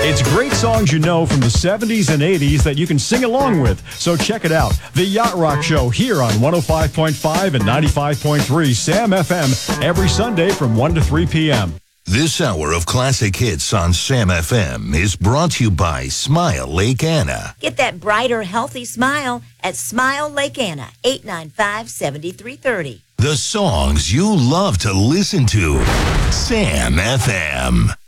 It's great songs you know from the 70s and 80s that you can sing along with. So check it out. The Yacht Rock Show here on 105.5 and 95.3 Sam FM every Sunday from 1 to 3 p.m. This hour of classic hits on Sam FM is brought to you by Smile Lake Anna. Get that brighter, healthy smile at Smile Lake Anna, 895-7330. The songs you love to listen to. Sam FM.